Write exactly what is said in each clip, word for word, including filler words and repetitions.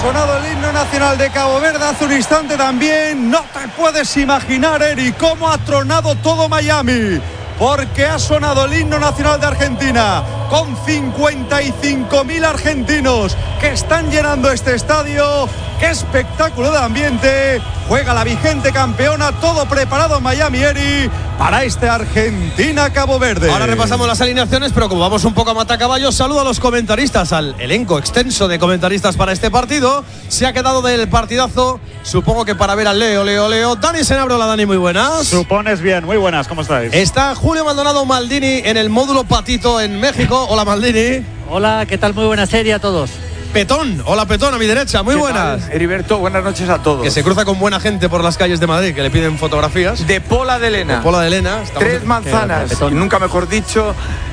sonado el himno nacional de Cabo Verde hace un instante también. No te puedes imaginar, Eri, cómo ha tronado todo Miami, porque ha sonado el himno nacional de Argentina con cincuenta y cinco mil argentinos que están llenando este estadio. ¡Qué espectáculo de ambiente! Juega la vigente campeona, todo preparado en Miami, Eri, para este Argentina-Cabo Verde. Ahora repasamos las alineaciones, pero como vamos un poco a matacaballos, saludo a los comentaristas, al elenco extenso de comentaristas para este partido. Se ha quedado del partidazo, supongo que para ver al Leo, Leo, Leo. Dani Senabro, hola Dani, muy buenas. Supones bien, muy buenas, ¿cómo estáis? Está Julio Maldonado Maldini en el módulo Patito en México. Hola Maldini. Hola, ¿qué tal? Muy buena serie a todos. Petón, hola Petón, a mi derecha, muy buenas. Tal, Heriberto, buenas noches a todos. Que se cruza con buena gente por las calles de Madrid, que le piden fotografías. De Pola de Elena. De Pola de Elena. Tres manzanas, y nunca mejor dicho,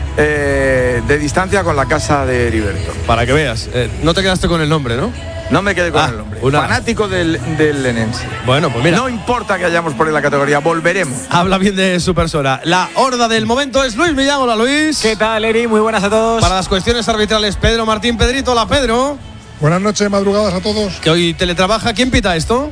eh, de distancia con la casa de Heriberto. Para que veas, eh, no te quedaste con el nombre, ¿no? No me quedé con ah, el nombre. Una... Fanático del, del lenense. Bueno, pues mira. No importa que hayamos por ahí la categoría, volveremos. Habla bien de su persona. La horda del momento es Luis Millán. Hola Luis. ¿Qué tal, Eri? Muy buenas a todos. Para las cuestiones arbitrales, Pedro Martín Pedrito. Hola Pedro. Buenas noches, madrugadas a todos. Que hoy teletrabaja. ¿Quién pita esto?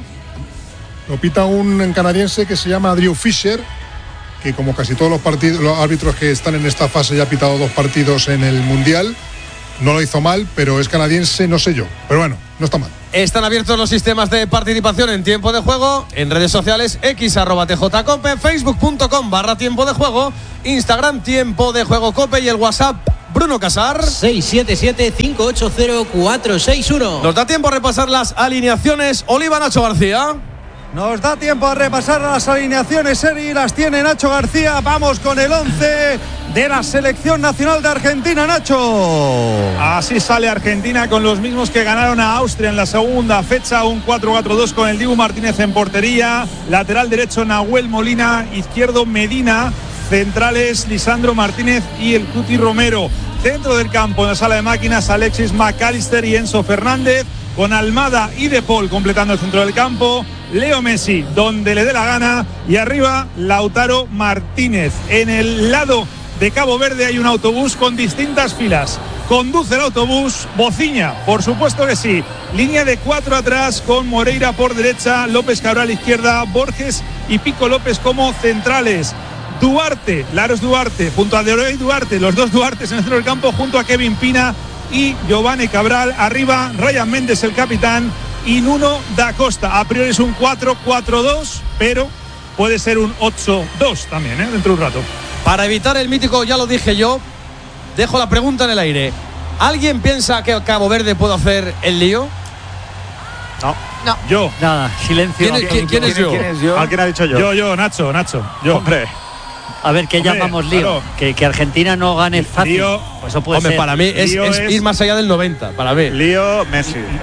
Lo pita un canadiense que se llama Drew Fisher, que como casi todos los partidos, los árbitros que están en esta fase ya ha pitado dos partidos en el Mundial. No lo hizo mal, pero es canadiense, no sé yo. Pero bueno, no está mal. Están abiertos los sistemas de participación en tiempo de juego, en redes sociales, x arroba tjcope, facebook punto com barra tiempo de juego, Instagram tiempo de juego cope y el WhatsApp Bruno Casar seis siete siete, cinco ocho cero, cuatro seis uno. Nos da tiempo a repasar las alineaciones. Oliva, Nacho García. Nos da tiempo a repasar las alineaciones, Eri, las tiene Nacho García. Vamos con el once de la selección nacional de Argentina, Nacho. Así sale Argentina con los mismos que ganaron a Austria en la segunda fecha, un cuatro cuatro dos con el Dibu Martínez en portería, lateral derecho Nahuel Molina, izquierdo Medina, centrales Lisandro Martínez y el Cuti Romero. Dentro del campo, en la sala de máquinas, Alexis McAllister y Enzo Fernández, con Almada y De Paul completando el centro del campo, Leo Messi donde le dé la gana y arriba Lautaro Martínez. En el lado de Cabo Verde hay un autobús con distintas filas. Conduce el autobús Bociña, por supuesto que sí. Línea de cuatro atrás con Moreira por derecha, López Cabral izquierda, Borges y Pico López como centrales. Duarte, Laros Duarte, junto a Deroy Duarte, los dos Duartes en el centro del campo, junto a Kevin Pina y Giovanni Cabral. Arriba, Ryan Méndez, el capitán, y Nuno da Costa. A priori es un cuatro cuatro dos, pero puede ser un ocho dos también, ¿eh? Dentro de un rato. Para evitar el mítico, ya lo dije yo, dejo la pregunta en el aire. ¿Alguien piensa que Cabo Verde puede hacer el lío? No. No. Yo. Nada, silencio. ¿Quién, ¿quién, quién, es, yo? ¿Quién es yo? ¿Alguien ha dicho yo? Yo, yo, Nacho, Nacho. Yo. Hombre. A ver, ¿qué Hombre, llamamos lío? claro. Que, que Argentina no gane fácil. Lío. Pues eso puede Hombre, ser. para mí es, Lío es es- ir más allá del noventa, para mí. Lío, Messi. Es lío.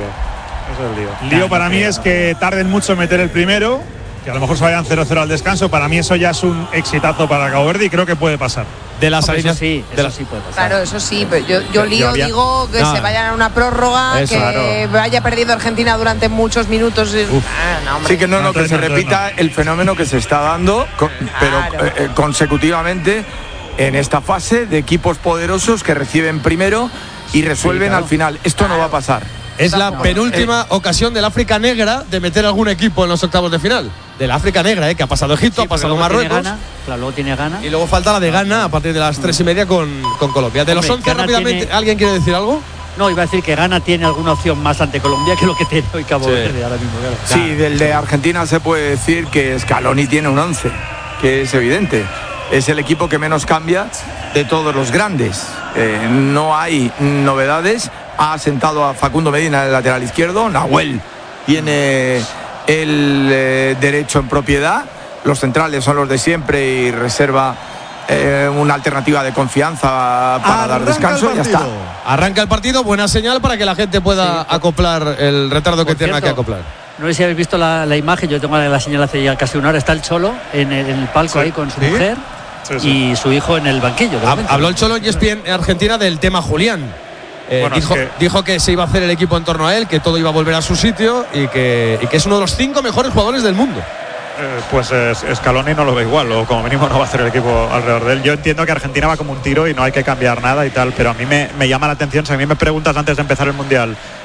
Eso es lío. Lío para mí es que tarden mucho en meter el primero, que a lo mejor se vayan cero cero al descanso. Para mí eso ya es un exitazo para Cabo Verde y creo que puede pasar. De las Hombre, eso alineaciones. sí, de eso la- sí puede pasar. Claro, eso sí, pero yo, yo Yo lío había- digo que No. se vayan a una prórroga, Eso, que claro. vaya perdiendo Argentina durante muchos minutos. Ah, no, hombre. Sí, que no, no, No, que se entonces no, repita el fenómeno que se está dando, co- pero Claro. eh, consecutivamente en esta fase de equipos poderosos que reciben primero y resuelven Sí, claro. al final. Esto no va a pasar. Es la No, penúltima ocasión del África Negra de meter algún equipo en los octavos de final. De la África Negra, ¿eh? Que ha pasado Egipto, Sí, ha pasado pero luego tiene Marruecos. Ghana, claro, luego tiene Ghana. Y luego falta la de Ghana a partir de las tres y media con, con Colombia. De los Hombre, once, Ghana rápidamente, tiene- ¿alguien quiere decir algo? No, iba a decir que Ghana tiene alguna opción más ante Colombia que lo que tiene hoy Cabo Sí. Verde ahora mismo. Claro. Sí, del de Argentina se puede decir que Scaloni tiene un once, que es evidente. Es el equipo que menos cambia de todos los grandes. Eh, no hay novedades. Ha sentado a Facundo Medina en el lateral izquierdo. Nahuel tiene el eh, derecho en propiedad. Los centrales son los de siempre y reserva eh, una alternativa de confianza para Arranca dar descanso. el Ya está. partido. Arranca el partido, buena señal para que la gente pueda Sí, por- acoplar el retardo que Por tenga cierto, que acoplar. No sé si habéis visto la, la imagen, yo tengo la señal hace ya casi una hora. Está el Cholo en el, en el palco Sí. ahí con su ¿Sí? mujer Sí, sí. y su hijo en el banquillo. de Ha- momento. Habló el Cholo en E S P N en Argentina del tema Julián. Eh, Bueno, dijo, es que- dijo que se iba a hacer el equipo en torno a él, que todo iba a volver a su sitio y que, y que es uno de los cinco mejores jugadores del mundo. Eh, pues eh, Scaloni no lo ve igual, o como mínimo no va a hacer el equipo alrededor de él. Yo entiendo que Argentina va como un tiro y no hay que cambiar nada y tal, pero a mí me, me llama la atención. Si a mí me preguntas antes de empezar el Mundial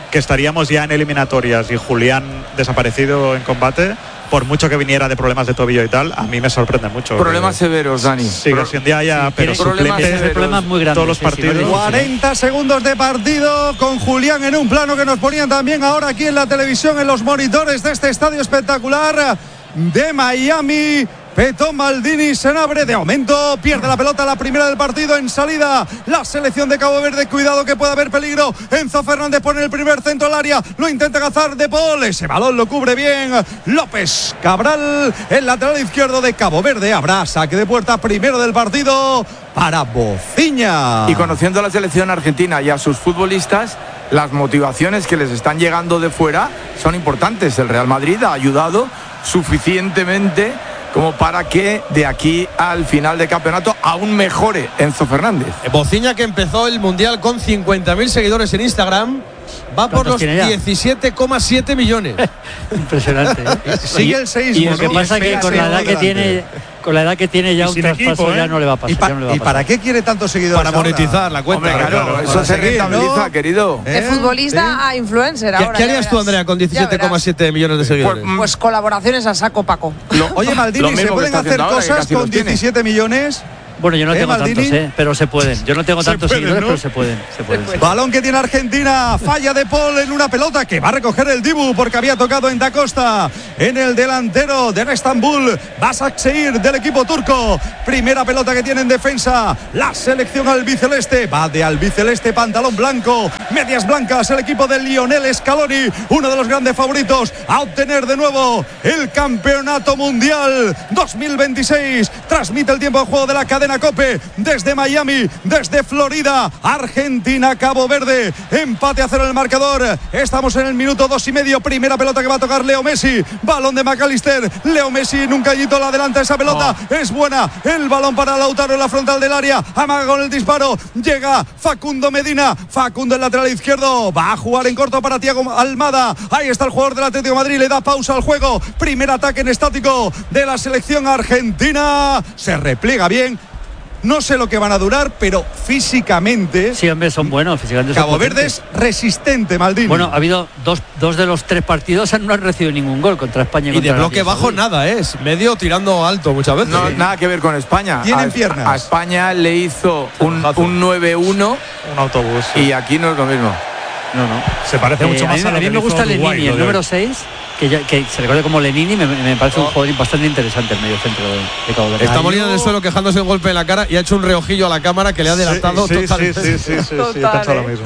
que estaríamos ya en eliminatorias y Julián desaparecido en combate, por mucho que viniera de problemas de tobillo y tal, a mí me sorprende mucho. Problemas que, severos, Dani. Sí, que si un día haya, sí, pero suplentes, problemas muy grandes. Todos los partidos. Sí, sí, cuarenta segundos de partido con Julián en un plano que nos ponían también ahora aquí en la televisión, en los monitores de este estadio espectacular de Miami. Petón Maldini Senabre, de momento pierde la pelota, la primera del partido. En salida la selección de Cabo Verde, cuidado que puede haber peligro. Enzo Fernández pone el primer centro al área, lo intenta cazar De Paul, ese balón lo cubre bien López Cabral, el lateral izquierdo de Cabo Verde. Habrá saque de puerta primero del partido para Bociña. Y conociendo a la selección argentina y a sus futbolistas, las motivaciones que les están llegando de fuera son importantes. El Real Madrid ha ayudado suficientemente como para que de aquí al final de campeonato aún mejore Enzo Fernández. Bociña, que empezó el Mundial con cincuenta mil seguidores en Instagram, va por los diecisiete coma siete millones. Impresionante, ¿eh? Sigue el seis. Y lo que pasa es que con la edad que tiene, con la edad que tiene ya un traspaso equipo, ¿eh? ya no le va a pasar. ¿Y, pa ya no le va a ¿y pasar. para qué quiere tantos seguidores? Para monetizar ahora la cuenta. Hombre, claro, claro, eso se rentabiliza, ¿no? Querido. De ¿Eh? futbolista ¿Eh? a influencer ¿Qué, ahora. ¿qué harías tú, Andrea, con diecisiete coma siete millones de seguidores? Pues, pues colaboraciones a saco, Paco. Lo, Oye, Maldini, ¿se pueden hacer ahora, cosas con diecisiete millones? Bueno, yo no ¿Eh, tengo Maldini? tantos, ¿eh? Pero se pueden. Yo no tengo tantos pueden, seguidores, ¿no? pero se pueden. Se pueden, se pueden. Balón que tiene Argentina, falla De Paul en una pelota que va a recoger el Dibu porque había tocado en Da Costa, en el delantero del Estambul, Başakşehir del equipo turco. Primera pelota que tiene en defensa la selección albiceleste, va de albiceleste, pantalón blanco, medias blancas, el equipo de Lionel Scaloni, uno de los grandes favoritos a obtener de nuevo el campeonato mundial dos mil veintiséis. Transmite el tiempo de juego de la cadena COPE desde Miami, desde Florida. Argentina, Cabo Verde, empate a cero en el marcador. Estamos en el minuto dos y medio. Primera pelota que va a tocar Leo Messi, balón de McAllister. Leo Messi en un cañito la adelanta, esa pelota oh. es buena. El balón para Lautaro en la frontal del área, amaga con el disparo, llega Facundo Medina, Facundo el lateral izquierdo, va a jugar en corto para Thiago Almada. Ahí está el jugador del Atlético de Madrid, le da pausa al juego. Primer ataque en estático de la selección argentina, se repliega bien. No sé lo que van a durar, pero físicamente. Sí, hombre, son buenos. Físicamente Cabo son Verde es resistente, Maldini. Bueno, ha habido dos, dos de los tres partidos, no han recibido ningún gol contra España y, y contra de bloque bajo, nada, ¿eh? Es medio tirando alto muchas veces. No, nada que ver con España. Tienen a, piernas. A España le hizo un, un nueve uno. Un autobús. Sí. Y aquí no es lo mismo. No, no. Se parece eh, mucho más a, a, mí, lo a mí que me gusta Lenini, el número seis, que, ya, que se recuerda como Lenini, me, me parece oh. un jugador bastante interesante el medio centro de, de Cabo Verde. Está molido en el suelo quejándose un golpe en la cara y ha hecho un reojillo a la cámara que le ha adelantado sí, sí, totalmente. Sí, sí, sí, sí, Total, sí, he pensado eh. lo mismo.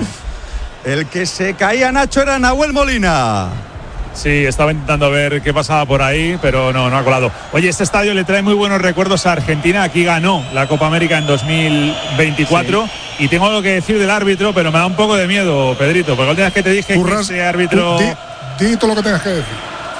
El que se caía, Nacho, era Nahuel Molina. Sí, estaba intentando ver qué pasaba por ahí, pero no, no ha colado. Oye, este estadio le trae muy buenos recuerdos a Argentina. Aquí ganó la Copa América en dos mil veinticuatro. Sí. Y tengo algo que decir del árbitro, pero me da un poco de miedo, Pedrito, porque la última vez que te dije Curras, que ese árbitro... Di, di todo lo que tengas que decir.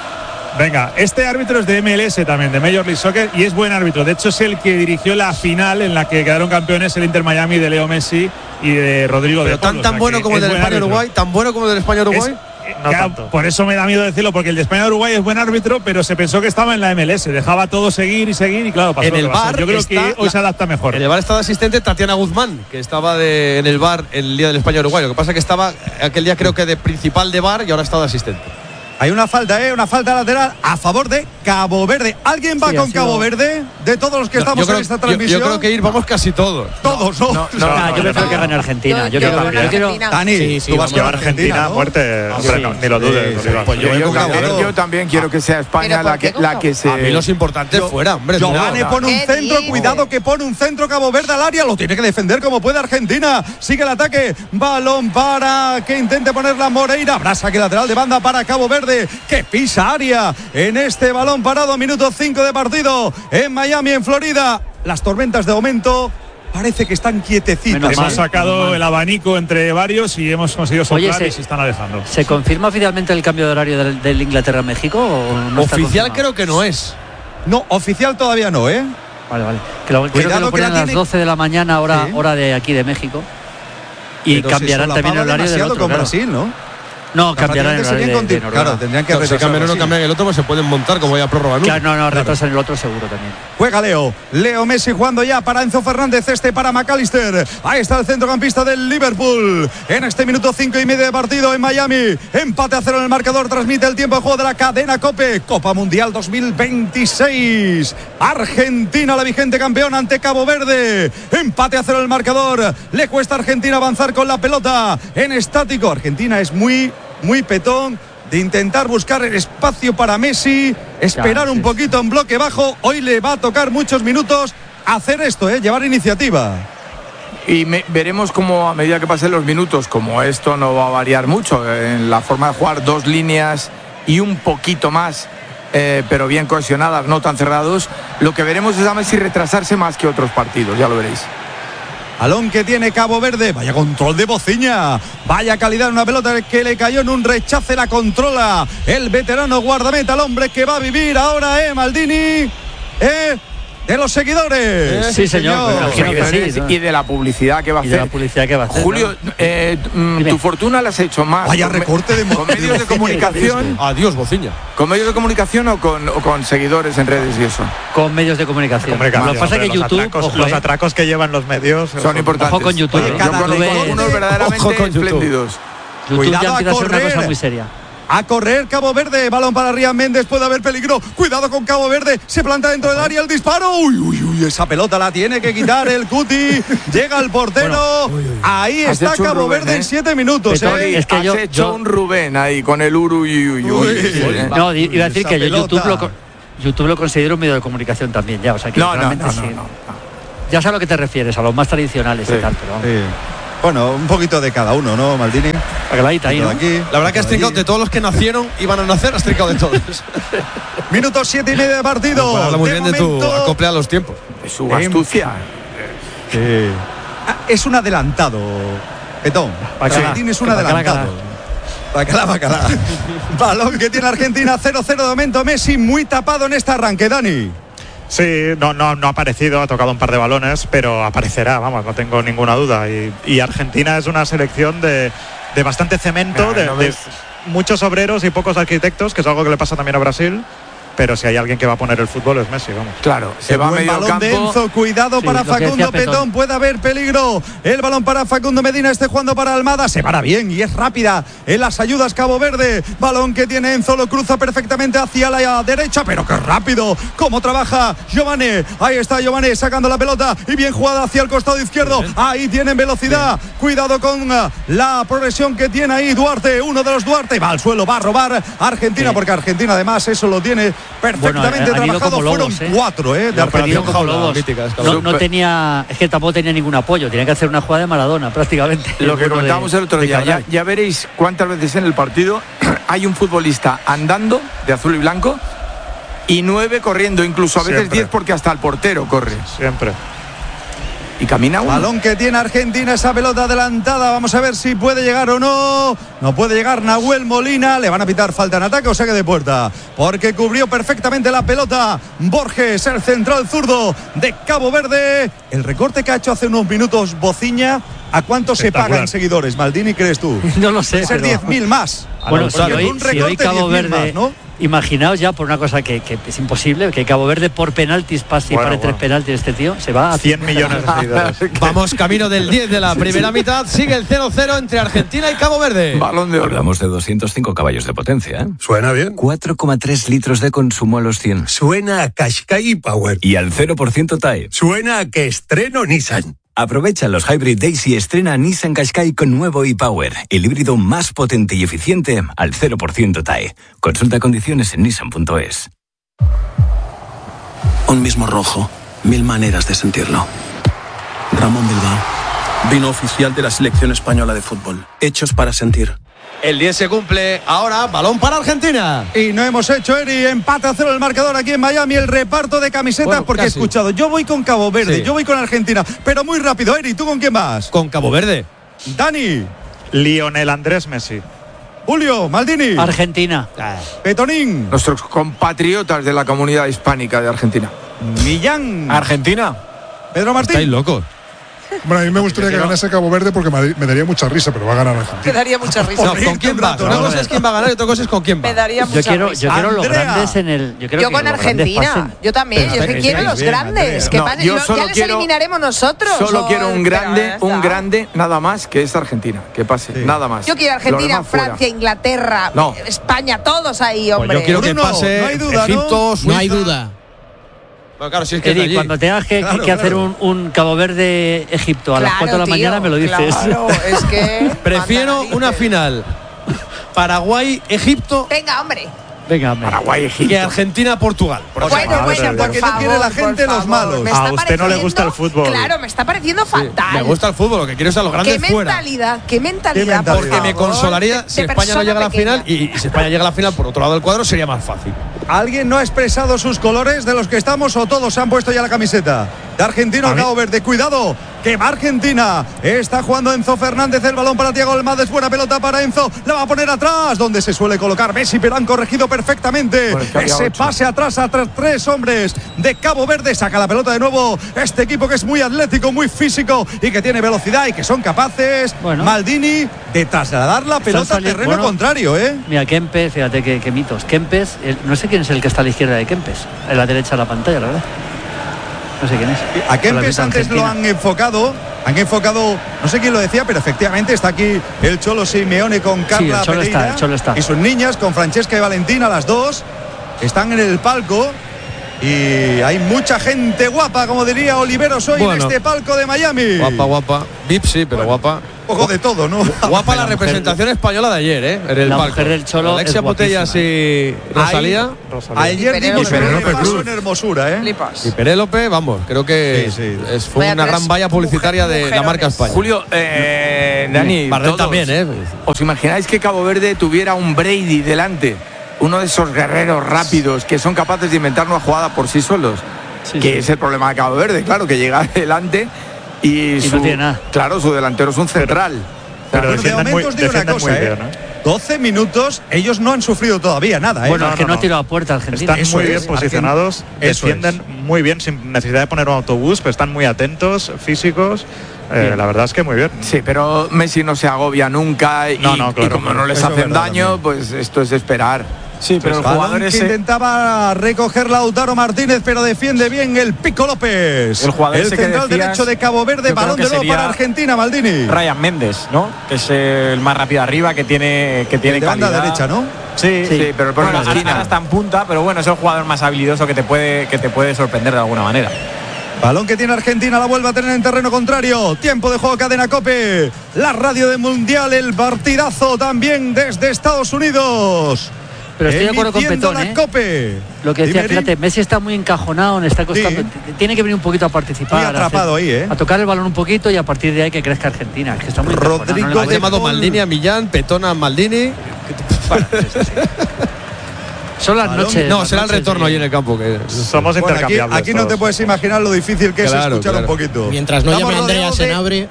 Venga, este árbitro es de M L S también, de Major League Soccer, y es buen árbitro. De hecho, es el que dirigió la final en la que quedaron campeones el Inter Miami de Leo Messi y de Rodrigo Pero de Paul. tan, tan bueno como el del España-Uruguay, tan bueno como el del España-Uruguay. No claro, por eso me da miedo decirlo, porque el de España-Uruguay es buen árbitro, pero se pensó que estaba en la M L S, dejaba todo seguir y seguir y claro, pasó en el lo que pasó. bar Yo creo que hoy la, se adapta mejor. En el bar está de asistente Tatiana Guzmán, que estaba de, en el bar el día del España-Uruguay. Lo que pasa es que estaba aquel día creo que de principal de bar y ahora está de asistente. Hay una falta, ¿eh? Una falta lateral a favor de Cabo Verde. ¿Alguien va sí, con Cabo Verde? De todos los que no, estamos creo, en esta transmisión. Yo, yo creo que ir vamos casi todos. Todos, ¿no? no, no, no, no yo prefiero que gane Argentina. Yo, yo, yo, yo, yo quiero. Dani, sí, sí, tú vas con Argentina, Argentina ¿no? muerte. Ah, hombre, sí, no, ni lo dudes. Sí, sí, pues yo, yo, yo, también, yo también quiero que sea España la que, la que se. A mí los importantes yo, fuera, hombre. Giovanni no, pone un centro, digo? cuidado que pone un centro Cabo Verde al área, lo tiene que defender como puede Argentina. Sigue el ataque, balón para que intente ponerla Moreira. Habrá saque lateral de banda para Cabo Verde, que pisa área en este balón parado, minuto cinco de partido en Miami, en Florida. Las tormentas de momento parece que están quietecitas. Hemos mal, sacado el abanico entre varios y hemos conseguido soplar. Oye, se, y se están alejando. ¿Se confirma oficialmente el cambio de horario del, del Inglaterra-México? ¿O no oficial creo que no es. No, oficial todavía no, ¿eh? Vale, vale. Que lo, creo que lo ponen a las doce de la mañana, hora, sí. hora de aquí de México. Y pero cambiarán también el horario del otro, con claro. Brasil, ¿no? No, cambiarán el serían horario de, conti- de Noruega. Claro, tendrían que Claro, si retrasarlo cambian uno, así. cambian el otro, pues se pueden montar como vaya prórroga. ¿no? Claro, no, no, Claro. retrasan el otro seguro también. Juega Leo. Leo Messi jugando ya para Enzo Fernández. Este para McAllister. Ahí está el centrocampista del Liverpool. En este minuto cinco y medio de partido en Miami. Empate a cero en el marcador. Transmite el tiempo de juego de la cadena COPE. Copa Mundial dos mil veintiséis. Argentina, la vigente campeona ante Cabo Verde. Empate a cero en el marcador. Le cuesta a Argentina avanzar con la pelota en estático. Argentina es muy, muy petón de intentar buscar el espacio para Messi, esperar Ya, un sí, poquito en bloque bajo. Hoy le va a tocar muchos minutos hacer esto, ¿eh? Llevar iniciativa. Y me, veremos cómo a medida que pasen los minutos, como esto no va a variar mucho en la forma de jugar, dos líneas y un poquito más, eh, pero bien cohesionadas, no tan cerrados, lo que veremos es a Messi retrasarse más que otros partidos, ya lo veréis. Balón que tiene Cabo Verde. Vaya control de Bociña. Vaya calidad en una pelota que le cayó en un rechace. La controla el veterano guardameta, el hombre que va a vivir ahora, ¿eh? Maldini. ¿Eh? De los seguidores. Eh, sí, señor, me imagino que sí, ¿no? Y de la publicidad que va a Y hacer. de la publicidad que va a hacer. Julio, ¿no? eh, mm, tu fortuna la has hecho más. Vaya con me- recorte de mo- con medios de comunicación. Adiós, Bociña. ¿Con medios de comunicación o con, o con seguidores en redes y eso? Con medios de comunicación. Comunicación, Lo que pasa es que hombre, los YouTube, atracos, ojo, los eh, atracos que llevan los medios Son importantes. Ojo con YouTube, Oye, ¿eh? Yo Cada conozco YouTube- algunos verdaderamente Ojo con YouTube. espléndidos. YouTube Cuidado ya a empieza a ser una correr. cosa muy seria. A correr Cabo Verde. Balón para Rian Méndez. Puede haber peligro. Cuidado con Cabo Verde. Se planta dentro del área el disparo. Uy, uy, uy. Esa pelota la tiene que quitar el Cuti. Llega el portero. Ahí Has está hecho un Cabo Rubén, Verde ¿eh? en siete minutos. Pero ¿eh? es que Has yo- hecho yo- un Rubén ahí con el uru uy, uy, uy. Uy, ¿eh? uy. No, iba a decir Esa que yo pelota. YouTube lo, co- YouTube lo considero un medio de comunicación también ya. O sea que No, no, realmente no, sí. no, no, no. Ya sabes a lo que te refieres, a los más tradicionales Sí, y tal, pero vamos. Sí. Bueno, un poquito de cada uno, ¿no, Maldini? La clavadita ahí, Todo ¿no? aquí, La verdad que has todo trincado allí. de todos los que nacieron y van a nacer, has trincado de todos. Minuto siete y medio de partido. Pues habla muy De bien de tu momento- acople a los tiempos. Es su astucia. Ah, es un adelantado, Petón. Bacalá. Maldini es un Bacalá, adelantado. Bacalá, bacalá. Balón que tiene Argentina, cero cero de momento. Messi muy tapado en este arranque, Dani. Sí, no, no, no ha aparecido, ha tocado un par de balones, pero aparecerá, vamos, no tengo ninguna duda. Y, y Argentina es una selección de, de bastante cemento, Ah, de, no de ves. muchos obreros y pocos arquitectos, que es algo que le pasa también a Brasil. Pero si hay alguien que va a poner el fútbol es Messi, vamos. Claro, se El va a buen medio balón campo. de Enzo, cuidado Sí, para lo que decía Facundo Petón. Petón, puede haber peligro. El balón para Facundo Medina, este jugando para Almada, se para bien y es rápida en las ayudas Cabo Verde. Balón que tiene Enzo, lo cruza perfectamente hacia la derecha, pero qué rápido, cómo trabaja Giovanni. Ahí está Giovanni sacando la pelota y bien jugada hacia el costado izquierdo. Ahí tienen velocidad, cuidado con uh, la progresión que tiene ahí Duarte, uno de los Duarte, va al suelo, va a robar Argentina, Sí. porque Argentina además eso lo tiene perfectamente Bueno, han ido trabajado. como lobos, Fueron ¿eh? cuatro, ¿eh? De Han ido Argentina. como lobos. mítica, es No, no Super- tenía, es que tampoco tenía ningún apoyo, tenía que hacer una jugada de Maradona prácticamente. Lo que Uno de- comentábamos el otro de día, ya, Cabral. ya veréis cuántas veces en el partido hay un futbolista andando de azul y blanco y nueve corriendo, incluso a veces Siempre. diez porque hasta el portero corre. Siempre. Y camina uno. Balón que tiene Argentina, esa pelota adelantada. Vamos a ver si puede llegar o no. No puede llegar Nahuel Molina. Le van a pitar falta en ataque o saque de puerta. Porque cubrió perfectamente la pelota Borges, el central zurdo de Cabo Verde. El recorte que ha hecho hace unos minutos Bociña. ¿A cuánto se Espectacular. paga en seguidores, Maldini, crees tú? No lo sé. Puede ser pero- diez mil más. Bueno, si Porque hoy, un si hoy recorte Cabo diez mil Verde, más, ¿no? imaginaos ya por una cosa que, que es imposible, que Cabo Verde por penaltis pase y Bueno, pare bueno. tres penaltis este tío, se va a cien millones de seguidores. Vamos camino del diez de la primera mitad. Sigue el cero cero entre Argentina y Cabo Verde. Balón de oro. Hablamos de doscientos cinco caballos de potencia, ¿eh? Suena bien. cuatro coma tres litros de consumo a los cien. Suena a Qashqai Power. Y al cero por ciento T A E. Suena a que estreno Nissan. Aprovecha los Hybrid Days y estrena Nissan Qashqai con nuevo e-Power, el híbrido más potente y eficiente al cero por ciento T A E. Consulta condiciones en nissan punto es. Un mismo rojo, mil maneras de sentirlo. Ramón Bilbao, vino oficial de la selección española de fútbol. Hechos para sentir. El diez se cumple ahora. Balón para Argentina. Y no hemos hecho, Eri, empate a cero el marcador aquí en Miami, el reparto de camisetas, Bueno, porque casi. he escuchado, yo voy con Cabo Verde, Sí. yo voy con Argentina, pero muy rápido, Eri, ¿tú con quién vas? Con Cabo Verde. Dani, Lionel Andrés Messi. Julio, Maldini, Argentina. Petonín, Nuestros compatriotas de la comunidad hispánica de Argentina. Millán, Argentina. Pedro Estáis Martín. locos. Bueno, a mí me gustaría que ganase Cabo Verde porque me, me daría mucha risa, pero va a ganar Argentina. Me daría mucha risa. No, ¿con quién va? Una cosa es quién va a ganar y otra cosa es con quién va. Me daría mucha yo quiero, risa. Yo quiero los Andrea. grandes en el. Yo, quiero Yo que con los Argentina. Yo también. Yo es que quiero los bien, grandes. Que No, pasen- yo lo- solo ya les quiero- eliminaremos nosotros. Solo o- quiero un pero grande, ya un está. grande, nada más, que es Argentina. Que pase, Sí. nada más. Yo quiero Los Argentina, demás fuera. Francia, Inglaterra, No. España, todos ahí, Pues hombre. yo quiero que Bruno, pase no hay duda, ¿no? Egipto, Suiza. No hay duda. Bueno, claro, si es que es de Eddie, allí. cuando tengas que, Claro, que hacer claro. un, un Cabo Verde-Egipto a las Claro, cuatro de la tío, mañana, me lo dices. Claro, es que. Prefiero manda una narices. final Paraguay-Egipto Venga, hombre. Venga, hombre. Paraguay, Egipto. que Argentina-Portugal. por Bueno, ejemplo. bueno, ver, por ver. Que no favor, quiere la por gente los favor. malos. Me A está usted no le gusta el pareciendo- fútbol. Claro, me está pareciendo fatal. Me gusta el fútbol, lo que quiero es a los grandes Qué fuera. mentalidad, qué mentalidad, mentalidad. por Porque me favor, consolaría de- si de España no persona llega a la pequeña. final y, y si España llega a la final por otro lado del cuadro sería más fácil. ¿Alguien no ha expresado sus colores de los que estamos o todos se han puesto ya la camiseta? De Argentina o Cabo Verde. Cuidado, que va Argentina. Está jugando Enzo Fernández. El balón para Thiago Almades. Buena pelota para Enzo. La va a poner atrás, donde se suele colocar Messi, pero han corregido perfectamente. Pues que había Ese ocho. pase atrás a tres, tres hombres de Cabo Verde. Saca la pelota de nuevo. Este equipo que es muy atlético, muy físico y que tiene velocidad y que son capaces, Bueno. Maldini, de trasladar la pelota al saliendo- terreno bueno. contrario, ¿eh? Mira, Kempes, fíjate qué, qué mitos. Kempes, el- no sé quién es el que está a la izquierda de Kempes, a la derecha de la pantalla, la verdad. No sé quién es. A Kempes Con la antes lo Argentina. han enfocado, han enfocado, no sé quién lo decía, pero efectivamente está aquí el Cholo Simeone con Carla el Cholo Pereira está, el Cholo está. y sus niñas, con Francesca y Valentina, las dos, están en el palco y hay mucha gente guapa, como diría Oliveros hoy Bueno. en este palco de Miami. Guapa, guapa. V I P sí, pero guapa. Un poco de todo, ¿no? Guapa la mujer- representación española de ayer, ¿eh? En el La palco. mujer del Cholo Alexia es Putellas y Rosalía. Ayer Y dimos un Penélope repaso Cruz. en hermosura, ¿eh? Flipas. Y Penélope, vamos, creo que Sí, sí. es- fue Vaya una tres gran valla publicitaria de la marca mujerones. España. Julio, eh, Dani, Bardet todos, también, ¿eh? ¿os imagináis que Cabo Verde tuviera un Brady delante? Uno de esos guerreros rápidos que son capaces de inventar una jugada por sí solos. Sí, que sí. es el problema de Cabo Verde, claro, que llega adelante y, Y su, no tiene nada. claro, su delantero es un central. Pero Bueno, de defienden momento muy, os digo una defienden cosa, muy ¿eh? bien, ¿eh? doce minutos, ellos no han sufrido todavía nada, ¿eh? Bueno, No, es que no, no, no. ha tirado a puerta Argentina. Están Eso muy es, bien posicionados, Argen- eso defienden muy bien sin necesidad de poner un autobús, pero están muy atentos, físicos. Eh, Bien. la verdad es que muy bien. Sí, pero Messi no se agobia nunca y, No, no, claro, y como claro. no les Eso es hacen verdad daño, también. pues esto es de esperar. Sí, pero el Balón jugador que ese. intentaba recoger Lautaro Martínez, pero defiende bien el Pico López. El jugador ese que central decías, derecho de Cabo Verde, yo creo balón que de nuevo sería para Argentina, Maldini. Ryan Méndez, ¿no? Que es el más rápido arriba, que tiene, que tiene El de banda calidad. derecha, ¿no? Sí, Sí, pero el bueno, problema es ahora, esquina. ahora está en punta, pero bueno, es el jugador más habilidoso que te puede, que te puede sorprender de alguna manera. Balón que tiene Argentina, la vuelve a tener en terreno contrario. Tiempo de juego, Cadena Cope. La radio de Mundial, el partidazo también desde Estados Unidos. Pero estoy de acuerdo con Emitiendo Petón, la ¿eh? Cope. Lo que decía, Dime, fíjate, Messi está muy encajonado, le está costando. Sí. t- Tiene que venir un poquito a participar. Muy atrapado a hacer- ahí, ¿eh? A tocar el balón un poquito y a partir de ahí que crezca Argentina. Que está muy encajonado, Rodrigo no le Han va- llamado Paul. Maldini a Millán, Petón a Maldini. Bueno, sí, sí, sí. Son las Balón- noches. No, las será el noches retorno de- ahí en el campo. Que, Somos Bueno, aquí, intercambiables. aquí no te todos. puedes imaginar lo difícil que es Claro, escuchar claro. un poquito. Mientras no Estamos llame Andrea rodeados de- Senabre.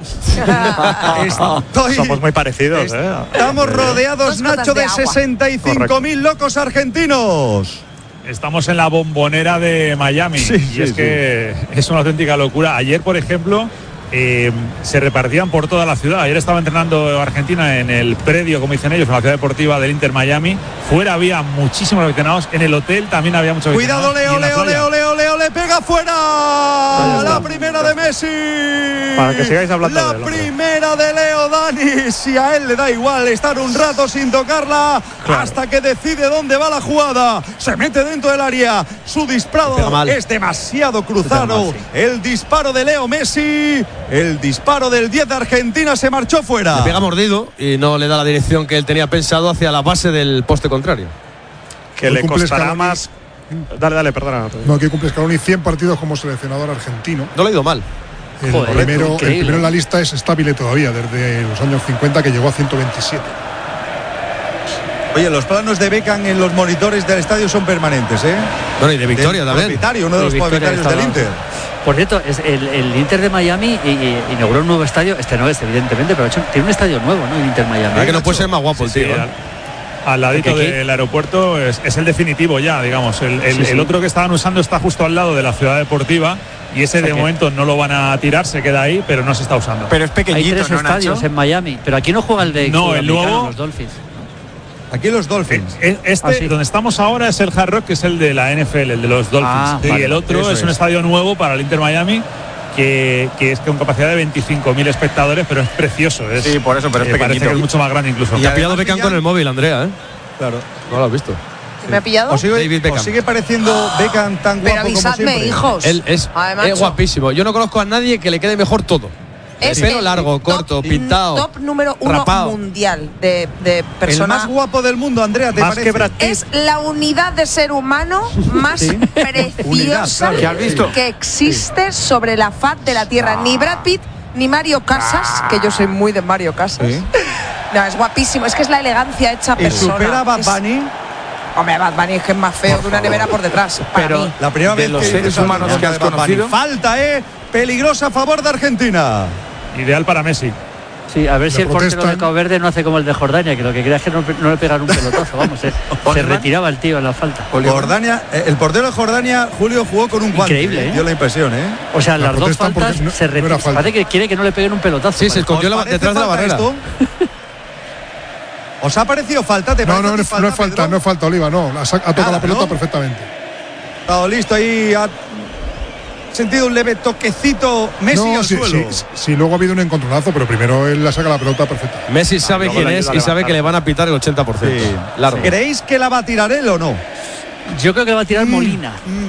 Estoy- Somos muy parecidos, ¿eh? Estamos rodeados, Dos gotas Nacho, de de agua. sesenta y cinco mil locos argentinos. Estamos en la bombonera de Miami Sí, y sí, es sí. que es una auténtica locura. Ayer, por ejemplo, eh, se repartían por toda la ciudad. Ayer estaba entrenando Argentina en el predio, como dicen ellos, en la ciudad deportiva del Inter Miami. Fuera había muchísimos aficionados. En el hotel también había muchos aficionados. Cuidado, Leo, y en la Leo, playa. Leo, Leo, Leo, le pega fuera. está. La primera de Messi. Para que sigáis hablando La de él, hombre. primera de Leo Dani. Si a él le da igual estar un rato sin tocarla, Claro. hasta que decide dónde va la jugada. Se mete dentro del área. Su Pega disparo mal. es demasiado cruzado. mal, sí. El disparo de Leo Messi. El disparo del diez de Argentina se marchó fuera. Le pega mordido y no le da la dirección que él tenía pensado hacia la base del poste contrario. Que Hoy le cumple costará Scaloni. más. Dale, dale, perdona. No, que cumple Scaloni cien partidos como seleccionador argentino. No le ha ido mal. El, Joder, primero, el increíble. primero en la lista es Stabile todavía, desde los años cincuenta, que llegó a ciento veintisiete. Oye, los planos de Beckham en los monitores del estadio son permanentes, ¿eh? Bueno, y de Victoria Del también. propietario, uno de Sí, los Victoria propietarios del estaba- Inter. Por cierto, es el, el Inter de Miami y, y, inauguró un nuevo estadio. Este no es, evidentemente, pero ha hecho- tiene un estadio nuevo, ¿no? El Inter Miami. ¿Verdad que no puede ser más guapo el Sí, tío? sí, ¿eh? al ladito Porque aquí- del aeropuerto, es, es el definitivo ya, digamos. El, el- Sí, sí. el otro que estaban usando está justo al lado de la ciudad deportiva y ese O sea de que- momento no lo van a tirar, se queda ahí, pero no se está usando. Pero es Hay pequeñito, tres ¿no, estadios Nacho? en Miami, pero aquí no juega el de No, el sudamericano, nuevo- los Dolphins. Aquí los Dolphins. E- Este, Ah, sí. donde estamos ahora, es el Hard Rock, que es el de la N F L, el de los Dolphins. Ah, y vale, el otro eso es un es. estadio nuevo para el Inter Miami, que, que es con capacidad de veinticinco mil espectadores, pero es precioso. Es, Sí, por eso, pero es eh, parece pequeñito. que es mucho más grande incluso. Y ha pillado además Beckham pillan- con el móvil, Andrea, ¿eh? Claro. No lo has visto. ¿Me ha pillado? ¿Os sigue, David Beckham. os sigue pareciendo Beckham tan Pero guapo como avisadme, siempre? hijos. Él es, Ay, es macho. guapísimo. Yo no conozco a nadie que le quede mejor todo. Es el pelo el largo, top- corto, pintado. Top número uno rapado. mundial de, de El persona. más guapo del mundo, Andrea, ¿te Más parece? que Brad Pitt. Es la unidad de ser humano más Unidad, preciosa claro. ¿Qué has visto? que existe sobre la faz de la tierra. Ni Brad Pitt ni Mario Casas, que yo soy muy de Mario Casas. Sí. No, es guapísimo. Es que es la elegancia hecha ¿Y persona. supera a Bad Es- Bunny? Hombre, Bad Bunny es que es más feo que una nevera por detrás. Para Pero- mí. La primera De vez los que seres dices algo humanos en que contra has de Bad Bunny. conocido. Falta, ¿eh? Peligrosa a favor de Argentina. Ideal para Messi. Sí, a ver si Le el portero de protestan. Cabo Verde no hace como el de Jordania, que lo que quería es que no, no le pegan un pelotazo, vamos, se, se Oliver. retiraba el tío en la falta. Jordania, eh, el portero de Jordania, Julio, jugó con un guante. Increíble, ¿eh? Dio la impresión, ¿eh? O sea, La las dos protestan porque faltas no- se no era retiran. falta. Parece que quiere que no le peguen un pelotazo. Sí, se escondió ¿Os la- parece detrás de la falta barrera. esto? ¿Os ha parecido falta? ¿Te No, parece no, que no, no es falta, Pedro? no es falta, Oliva, no. Ha, sa- ha tocado Nada, la pelota ¿no? perfectamente. Estado listo ahí. Ha sentido un leve toquecito Messi No, al sí, suelo. sí, sí, luego ha habido un encontronazo, pero primero él la saca la pelota perfecta. Messi sabe luego quién le es ayuda y a sabe levantar. que le van a pitar el ochenta por ciento. Sí. Largo. ¿Creéis que la va a tirar él o no? Yo creo que va a tirar Molina.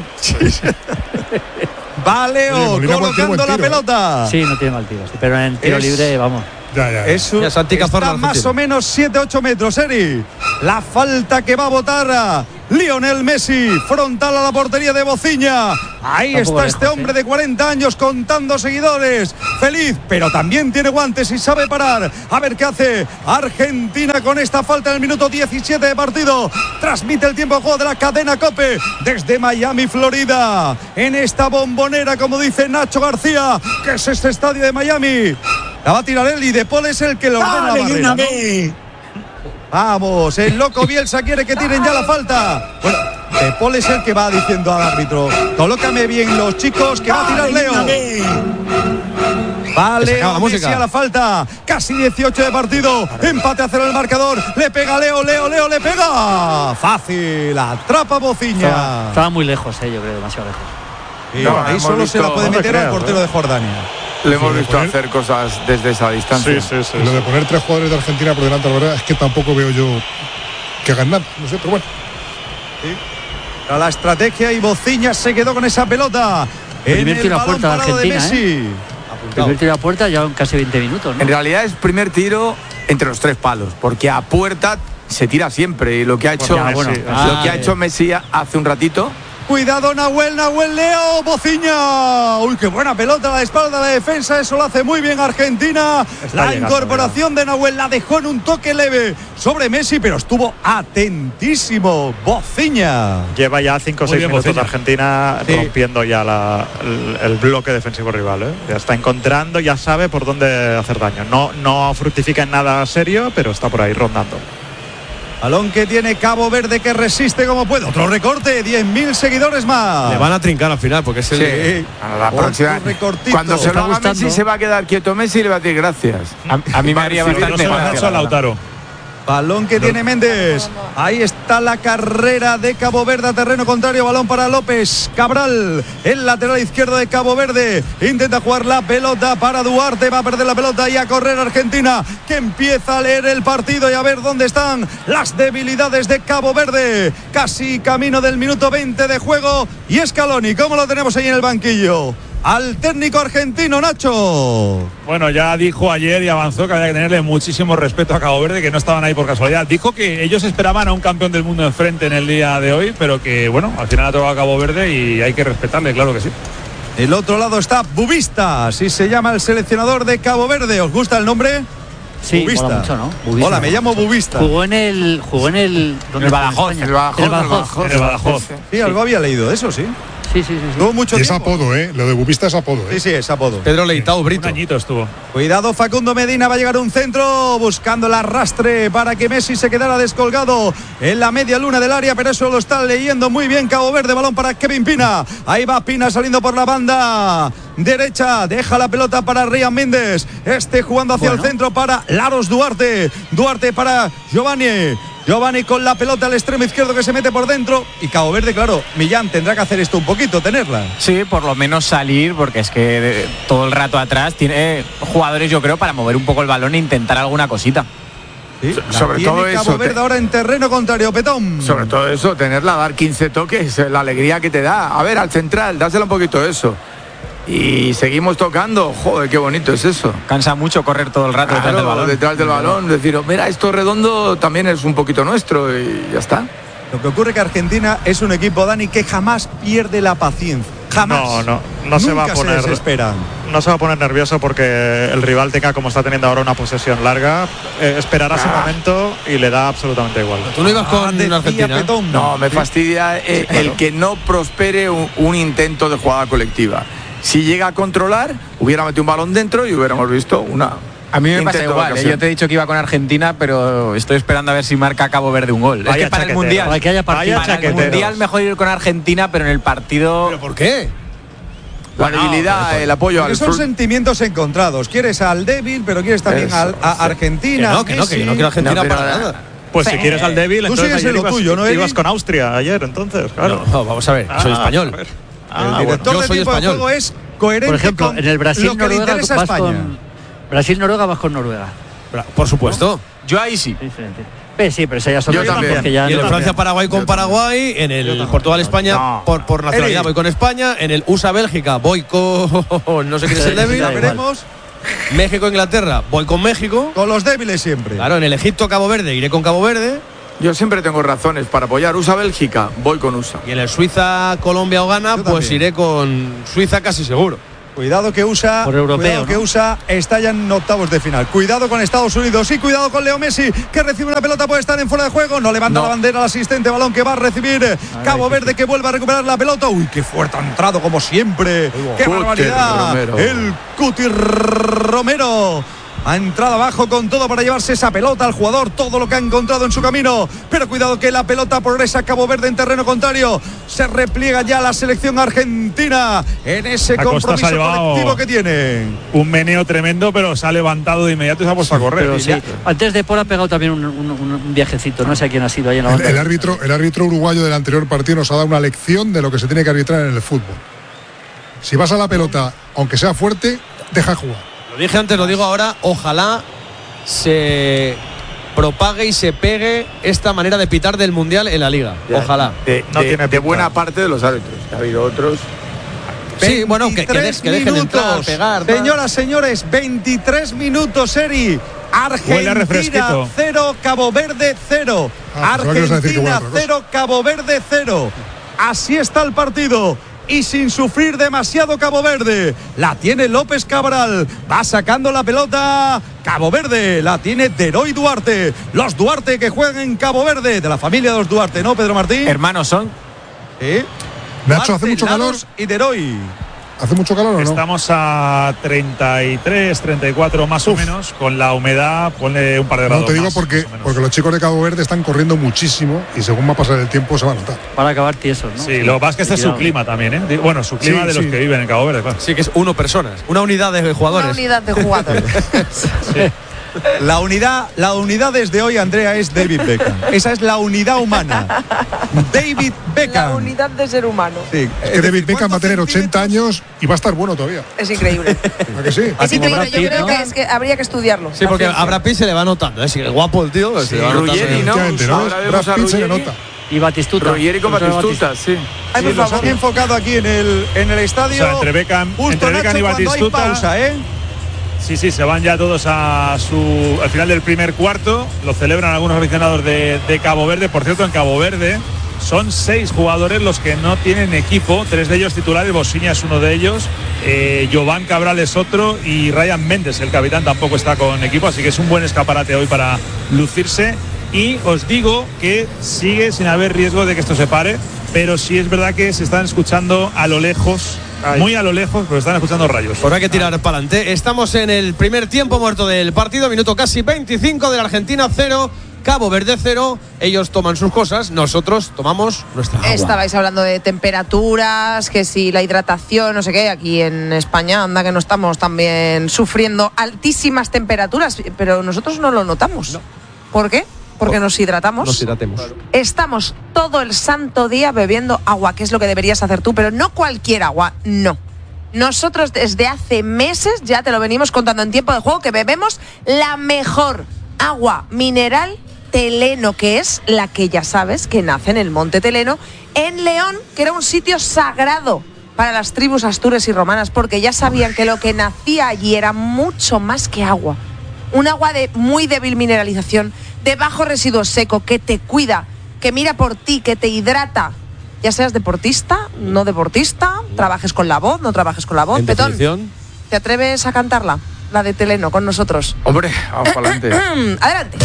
Va Leo, Oye, Molina buen tiro, colocando buen la tiro, ¿eh? pelota. Sí, no tiene mal tiro, sí, pero en el tiro Es- libre, vamos. Ya, ya. ya. Es un- Ya, Santi Cazorla, está más Argentina. o menos siete ocho metros, Eri. La falta que va a votar a Lionel Messi, frontal a la portería de Bociña. Ahí Está un está poco este lejos, hombre ¿eh? de cuarenta años contando seguidores. Feliz, pero también tiene guantes y sabe parar. A ver qué hace Argentina con esta falta en el minuto diecisiete de partido. Transmite el tiempo de juego de la cadena COPE desde Miami, Florida. En esta bombonera, como dice Nacho García, que es este estadio de Miami. La va a tirar él y De Paul es el que lo ordena la barrera, ¿no? Vamos, el loco Bielsa quiere que tiren ya la falta. Bueno, De Paul es el que va diciendo al árbitro: colócame bien los chicos, que va a tirar Leo. Que Vale, se acaba la Messi música. a la falta. Casi dieciocho de partido. Empate a cero el marcador. Le pega Leo, Leo, Leo, le pega. Fácil. Atrapa Bociña. Estaba, estaba muy lejos, eh, yo creo, demasiado lejos. Y No, ahí hemos solo se la visto- puede no te meter al creas, portero ¿eh? de Jordania. Le hemos Sí, visto poner- hacer cosas desde esa distancia. Y lo de poner tres jugadores de Argentina por delante, la verdad es que tampoco veo yo que hagan nada. No sé, pero bueno. A la estrategia y Bociña se quedó con esa pelota. El En primer el tiro a balón puerta de parado de Argentina, Messi. Primer tiro a puerta ya en casi veinte minutos, ¿no? En realidad es primer tiro entre los tres palos, porque a puerta se tira siempre y lo que ha hecho, ya, bueno, lo ah, que ha eh. hecho Messi hace un ratito. Cuidado Nahuel, Nahuel Leo, Bociña. Uy, qué buena pelota a la espalda de la defensa. Eso lo hace muy bien Argentina. Está la llegando, incorporación de Nahuel la dejó en un toque leve sobre Messi, pero estuvo atentísimo Bociña. Lleva ya cinco o Muy seis bien, minutos Bociña. Argentina Sí. rompiendo ya la- el, el bloque defensivo rival. ¿eh? Ya está encontrando, ya sabe por dónde hacer daño. No, no fructifica en nada serio, pero está por ahí rondando. Balón que tiene Cabo Verde, que resiste como puede. Otro recorte, diez mil seguidores más. Le van a trincar al final porque es el. Sí. A la Otro próxima. recortito. Cuando se Está lo haga gustando. Messi se va a quedar quieto Messi y le va a decir gracias. A, a mí me haría Sí, No bastante se lo han gracia, hecho a la verdad. Lautaro. Balón que tiene Méndez. Ahí está la carrera de Cabo Verde a terreno contrario. Balón para López Cabral, el lateral izquierdo de Cabo Verde. Intenta jugar la pelota para Duarte. Va a perder la pelota y a correr Argentina, que empieza a leer el partido y a ver dónde están las debilidades de Cabo Verde. Casi camino del minuto veinte de juego. Y Scaloni, ¿cómo lo tenemos ahí en el banquillo? Al técnico argentino, Nacho. Bueno, ya dijo ayer y avanzó que había que tenerle muchísimo respeto a Cabo Verde, que no estaban ahí por casualidad. Dijo que ellos esperaban a un campeón del mundo enfrente en el día de hoy, pero que, bueno, al final ha tocado a Cabo Verde y hay que respetarle, claro que sí. Del otro lado está Bubista, así se llama el seleccionador de Cabo Verde. ¿Os gusta el nombre? Sí, Bubista. mola mucho, ¿no? Bubista. Hola, me llamo Bubista. Jugó en el. Jugó en el. ¿dónde El fue? En Badajoz, España. el Badajoz, El Badajoz. En el Badajoz. Sí, algo había leído, eso sí. Sí, sí, sí. sí. Tuvo mucho y es tiempo. apodo, ¿eh? Lo de Bubista es apodo, ¿eh? Sí, sí, es apodo. Pedro Leitao, Brito. Un añito estuvo. Cuidado, Facundo Medina, va a llegar un centro buscando el arrastre para que Messi se quedara descolgado en la media luna del área, pero eso lo está leyendo muy bien Cabo Verde. Balón para Kevin Pina. Ahí va Pina saliendo por la banda derecha, deja la pelota para Ryan Méndez. Este jugando hacia Bueno. el centro para Laros Duarte. Duarte para Giovanni. Giovanni con la pelota al extremo izquierdo que se mete por dentro. Y Cabo Verde, claro, Millán tendrá que hacer esto un poquito, tenerla. Sí, por lo menos salir, porque es que de- todo el rato atrás tiene jugadores, yo creo, para mover un poco el balón e intentar alguna cosita. Sí, So- sobre tiene todo Cabo eso, Verde te- ahora en terreno contrario, Petón. Sobre todo eso, tenerla, dar quince toques, la alegría que te da. A ver, al central, dásela un poquito eso. Y seguimos tocando. Joder, qué bonito es eso. Cansa mucho correr todo el rato Claro, detrás del balón. detrás del balón, decir, mira, esto redondo también es un poquito nuestro y ya está. Lo que ocurre que Argentina es un equipo, Dani, que jamás pierde la paciencia. Jamás. No, no, no se va a Nunca poner. se desesperan. No se va a poner nervioso porque el rival tenga, como está teniendo ahora, una posesión larga. Eh, esperará su momento y le da absolutamente igual. ¿Tú no ibas con Ah, decía Argentina? Petón. No, me fastidia eh, el que no prospere un, un intento de jugada colectiva. Si llega a controlar, hubiera metido un balón dentro y hubiéramos visto una. A mí me pasa intento de igual, ¿eh? ocasión. Yo te he dicho que iba con Argentina, pero estoy esperando a ver si marca Cabo Verde un gol. Vaya es que para el chaqueteros. Mundial, Para que haya partido. para el chaqueteros. Mundial mejor ir con Argentina, pero en el partido... ¿Pero por qué? La debilidad, el apoyo Porque al son sur. sentimientos encontrados. Quieres al débil, pero quieres también Eso, al- a sí. Argentina. Que no, que no, que yo no Messi. quiero Argentina No, pero para nada. nada. Pues si quieres al débil, Tú entonces sigues en ayer lo ibas, tuyo, ¿no, Eddie? ibas con Austria ayer, entonces, claro. No, vamos a ver, soy Ah, español. a ver. El Ah, director yo de soy tiempo de español. juego es coherente Por ejemplo, con en el lo que le Brasil-Noruega interesa a vas España. con. Brasil-Noruega vas con Noruega. Por supuesto. Yo ahí sí. Diferente. Eh, sí, pero esa ya son Yo otros también. que ya Y en no- el Francia-Paraguay con Yo Paraguay, en el Portugal-España No. por, por nacionalidad Eri. voy con España, en el U S A-Bélgica voy con no sé quién es el débil, Ya igual. veremos. México-Inglaterra voy con México, Con los débiles siempre. claro, en el Egipto-Cabo Verde iré con Cabo Verde Yo siempre tengo razones para apoyar. U S A-Bélgica, voy con U S A. y en el Suiza-Colombia o Ghana Yo pues también. iré con Suiza casi seguro. Cuidado que U S A, Por europeo, cuidado ¿no? que U S A está ya en octavos de final. Cuidado con Estados Unidos y cuidado con Leo Messi, que recibe una pelota, puede estar en fuera de juego. No levanta No. la bandera al asistente, balón que va a recibir Cabo Verde, que vuelve a recuperar la pelota. Uy, qué fuerte ha entrado como siempre. Qué Cuti barbaridad. Romero. El Cuti Romero. Ha entrado abajo con todo para llevarse esa pelota al jugador, todo lo que ha encontrado en su camino. Pero cuidado que la pelota progresa a Cabo Verde en terreno contrario. Se repliega ya la selección argentina en ese Acosta se ha compromiso llevado colectivo que tiene. Un meneo tremendo, pero se ha levantado de inmediato y se ha puesto a correr. Pero Y sí, ya. antes de Paul ha pegado también un, un- un viajecito, no sé a quién ha sido ahí en la El, banda. el árbitro, el árbitro uruguayo del anterior partido nos ha dado una lección de lo que se tiene que arbitrar en el fútbol. Si vas a la pelota, aunque sea fuerte, deja jugar. Lo dije antes, lo digo ahora, ojalá se propague y se pegue esta manera de pitar del Mundial en la Liga. Ojalá. De, No de- tiene de pinta. buena parte de los árbitros. Ha habido otros. Sí, bueno, que, que, de- veintitrés que dejen entrar, minutos. pegar. tal. Señoras, señores, veintitrés minutos, Eri. Huele a Argentina refresquito. cero, Cabo Verde cero. Ah, pensaba que ibas a decir que huele a Argentina otra cosa. cero, Cabo Verde cero. Así está el partido. Y sin sufrir demasiado Cabo Verde. La tiene López Cabral. Va sacando la pelota. Cabo Verde. La tiene Deroy Duarte. Los Duarte que juegan en Cabo Verde. De la familia de los Duarte, ¿no, Pedro Martín? Hermanos son. Sí. Nacho, ¿hace Duarte, mucho calor? Laros y Deroy. ¿Hace mucho calor o no? Estamos a treinta y tres, treinta y cuatro más o menos, con la humedad, ponle un par de grados. No te digo más, porque, más o menos. porque los chicos de Cabo Verde están corriendo muchísimo y según va a pasar el tiempo se va a notar. Para acabar tiesos, ¿no? Sí, lo que pasa es que este es su clima también, ¿eh? Bueno, su clima Sí, de los sí. que viven en Cabo Verde, claro. Sí, que es uno personas, una unidad de Una jugadores. unidad de jugadores. La unidad, la unidad desde hoy, Andrea, es David Beckham. Esa es la unidad humana. David Beckham. La unidad de ser humano. Sí. Es que David Beckham va a tener ochenta años y va a estar bueno todavía. Es increíble. ¿A que sí? Es increíble. Brad Yo Pitt, creo ¿no? que, es que habría que estudiarlo. Sí, porque a Brad Pitt se le va notando, ¿eh? Sí, que guapo el tío. se le va notando. Ruggeri, ¿no? Efectivamente, ¿no? Ahora vemos Brad a Pitt se le Ruggeri. nota. Y Batistuta. Ruggeri con Profesor Batistuta, sí. Ay, por Sí, los favor, hay. enfocado aquí en el, en el estadio. O sea, entre Beckham- Justo, entre Beckham Nacho, y cuando hay Batistuta. pausa, ¿eh? Sí, sí, se van ya todos a su al final del primer cuarto. Lo celebran algunos aficionados de, de Cabo Verde. Por cierto, en Cabo Verde son seis jugadores los que no tienen equipo. Tres de ellos titulares. Bosiña es uno de ellos. Eh, Jovan Cabral es otro. Y Ryan Méndez, el capitán, tampoco está con equipo. Así que es un buen escaparate hoy para lucirse. Y os digo que sigue sin haber riesgo de que esto se pare. pero sí es verdad que se están escuchando a lo lejos, Ay. muy a lo lejos, pero están escuchando rayos. Pues hay que tirar para adelante. Estamos en el primer tiempo muerto del partido, minuto casi veinticinco de la Argentina cero. Cabo Verde cero, ellos toman sus cosas, nosotros tomamos nuestra agua. Estabais hablando de temperaturas, que si la hidratación, no sé qué, aquí en España anda que no estamos también sufriendo altísimas temperaturas, pero nosotros no lo notamos. No. ¿Por qué? Porque nos hidratamos. Nos hidratemos. Estamos todo el santo día bebiendo agua, que es lo que deberías hacer tú, pero no cualquier agua, no. Nosotros desde hace meses, ya te lo venimos contando en tiempo de juego, que bebemos la mejor agua mineral Teleno, que es la que ya sabes que nace en el Monte Teleno, en León, que era un sitio sagrado para las tribus astures y romanas, porque ya sabían que lo que nacía allí era mucho más que agua. Un agua de muy débil mineralización, de bajo residuo seco, que te cuida, que mira por ti, que te hidrata. Ya seas deportista, no deportista, trabajes con la voz, no trabajes con la voz. Petón, ¿te atreves a cantarla? La de Teleno con nosotros. Hombre, vamos para adelante. Adelante.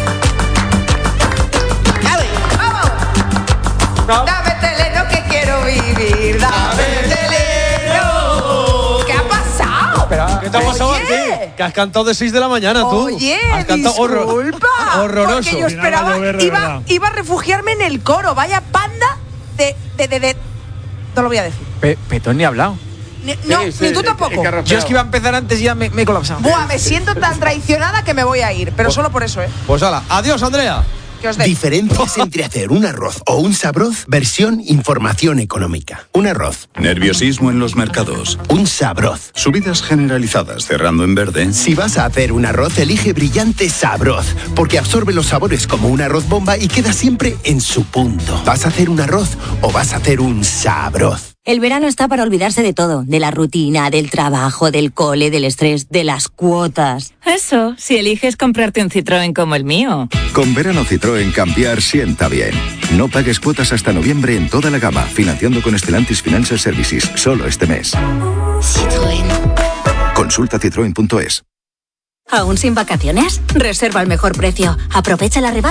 Dale, vamos. No. Dame Teleno que quiero vivir. Dame Teleno. ¿Qué ha pasado? Espera, ¿qué te ha pasado aquí? Que has cantado de seis de la mañana tú. Oye, has cantado disculpa. Horror, horroroso. Porque yo esperaba, iba, iba a refugiarme en el coro. Vaya panda de... de, de, de. No lo voy a decir. Pe Petón ni ha hablado. Ni, no, sí, sí, ni tú tampoco. Yo es que iba a empezar antes y ya me, me he colapsado. Buah, me siento tan traicionada que me voy a ir, pero pues, solo por eso, ¿eh? Pues hala, adiós, Andrea. Que os dé. Diferencias entre hacer un arroz o un sabroz, versión información económica. Un arroz. Nerviosismo en los mercados. Un sabroz. Subidas generalizadas cerrando en verde. Si vas a hacer un arroz, elige Brillante Sabroz, porque absorbe los sabores como un arroz bomba y queda siempre en su punto. ¿Vas a hacer un arroz o vas a hacer un sabroz? El verano está para olvidarse de todo, de la rutina, del trabajo, del cole, del estrés, de las cuotas. Eso, si eliges comprarte un Citroën como el mío. Con verano Citroën cambiar sienta bien. No pagues cuotas hasta noviembre en toda la gama, financiando con Stellantis Financial Services, solo este mes. Citroën. Consulta citroen punto es. ¿Aún sin vacaciones? Reserva al mejor precio. Aprovecha la rebaja